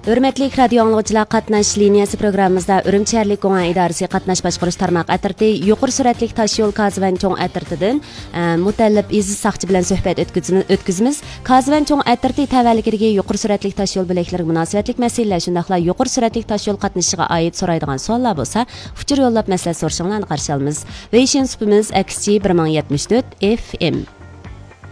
Hürmetlik radio anlıqçılar qatnaş liniyası programımızda Ürümçerlik Qo'ng'an idorasi qatnaş boshqarish tarmoq atirti yuqori sur'atli tosh yo'l Kazivan cho'ng atirtidan mutallib Iziz Saqchi bilan suhbat o'tkazamiz. Kazivan cho'ng atirti tavalligidagi yuqori sur'atli tosh yo'l bo'laklariga munosabatlik masalalar shundaqla yuqori sur'atli tosh yo'l qatnashiga oid so'raydigan savollar bo'lsa, uchur yo'llab masala so'rashinglarni qarshi olamiz. Vision supimiz XG 1074 FM.